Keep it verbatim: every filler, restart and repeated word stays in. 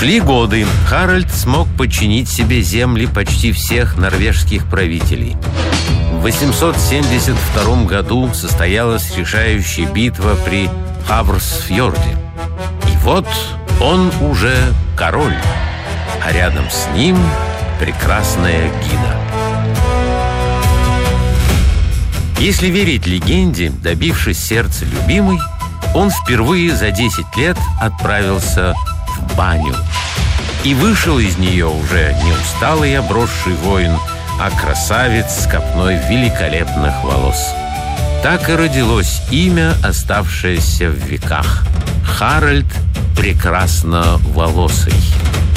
Шли годы. Харальд смог подчинить себе земли почти всех норвежских правителей. В восемьсот семьдесят втором году состоялась решающая битва при Хаврсфьорде. И вот он уже король, а рядом с ним прекрасная Гина. Если верить легенде, добившись сердца любимой, он впервые за десять лет отправился в баню. И вышел из нее уже не усталый обросший воин, а красавец с копной великолепных волос. Так и родилось имя, оставшееся в веках: Харальд Прекрасноволосый.